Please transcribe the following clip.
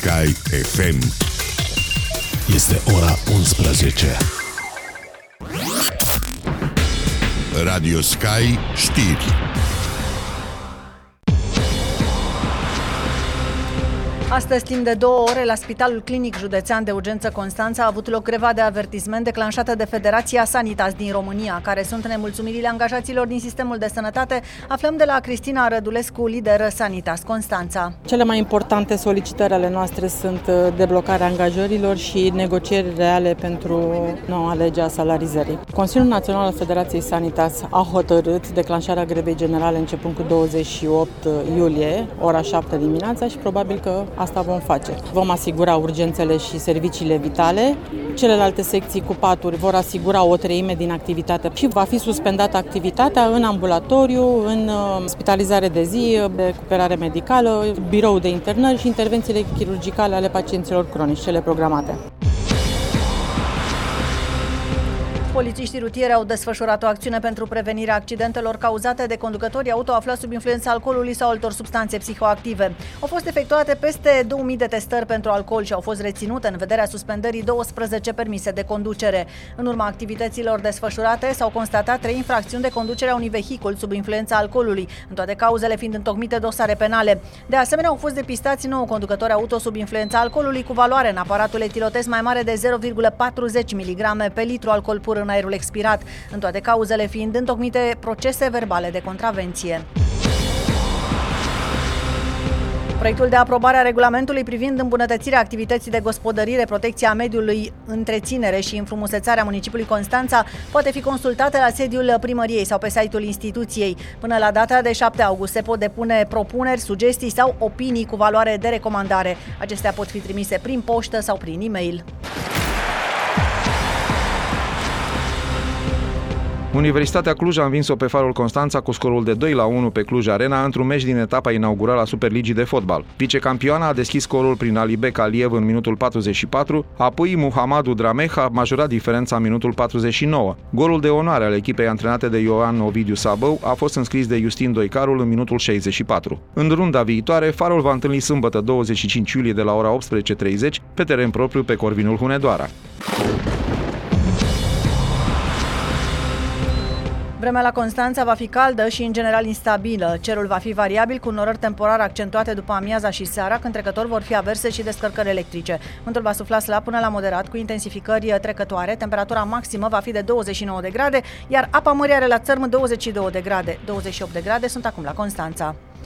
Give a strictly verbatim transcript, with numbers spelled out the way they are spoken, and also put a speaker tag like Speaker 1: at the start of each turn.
Speaker 1: Sky F M.
Speaker 2: Este ora unsprezece.
Speaker 1: Radio Sky știri.
Speaker 3: Astăzi, timp de două ore, la Spitalul Clinic Județean de Urgență Constanța a avut loc greva de avertisment declanșată de Federația Sanitas din România. Care sunt nemulțumirile angajaților din sistemul de sănătate? Aflăm de la Cristina Rădulescu, lider Sanitas Constanța.
Speaker 4: Cele mai importante solicitări ale noastre sunt deblocarea angajărilor și negocieri reale pentru noua lege a salarizării. Consiliul Național al Federației Sanitas a hotărât declanșarea grevei generale începând cu douăzeci și opt iulie, ora șapte dimineața, și probabil că asta vom face. Vom asigura urgențele și serviciile vitale. Celelalte secții cu paturi vor asigura o treime din activitate și va fi suspendată activitatea în ambulatoriu, în spitalizare de zi, recuperare medicală, birou de internări și intervențiile chirurgicale ale pacienților cronici, cele programate.
Speaker 3: Polițiștii rutieri au desfășurat o acțiune pentru prevenirea accidentelor cauzate de conducătorii auto aflați sub influența alcoolului sau altor substanțe psihoactive. Au fost efectuate peste două mii de testări pentru alcool și au fost reținute în vederea suspendării douăsprezece permise de conducere. În urma activităților desfășurate s-au constatat trei infracțiuni de conducere a unui vehicul sub influența alcoolului, în toate cauzele fiind întocmite dosare penale. De asemenea, au fost depistați nouă conducători auto sub influența alcoolului cu valoare în aparatul etilotest mai mare de zero virgulă patruzeci miligrame pe litru alcool pur în aerul expirat, în toate cauzele fiind întocmite procese verbale de contravenție. Proiectul de aprobare a regulamentului privind îmbunătățirea activității de gospodărire, protecția mediului, întreținere și înfrumusețarea municipiului Constanța poate fi consultat la sediul primăriei sau pe site-ul instituției. Până la data de șapte august se pot depune propuneri, sugestii sau opinii cu valoare de recomandare. Acestea pot fi trimise prin poștă sau prin e-mail.
Speaker 5: Universitatea Cluj a învins-o pe Farul Constanța cu scorul de doi la unu pe Cluj Arena într-un meci din etapa inaugurală a Superligii de fotbal. Vicecampioana a deschis scorul prin Alibek Aliev în minutul patruzeci și patru, apoi Muhammadu Drameh a majorat diferența în minutul patruzeci și nouă. Golul de onoare al echipei antrenate de Ioan Ovidiu Sabău a fost înscris de Justin Doicarul în minutul șaizeci și patru. În runda viitoare, Farul va întâlni sâmbătă douăzeci și cinci iulie de la ora optsprezece treizeci pe teren propriu pe Corvinul Hunedoara.
Speaker 3: Vremea la Constanța va fi caldă și în general instabilă. Cerul va fi variabil cu norări temporare accentuate după amiaza și seara, când trecători vor fi averse și descărcări electrice. Vântul va sufla slab până la moderat cu intensificări trecătoare. Temperatura maximă va fi de douăzeci și nouă de grade, iar apa mării are la țărm douăzeci și două de grade. douăzeci și opt de grade sunt acum la Constanța.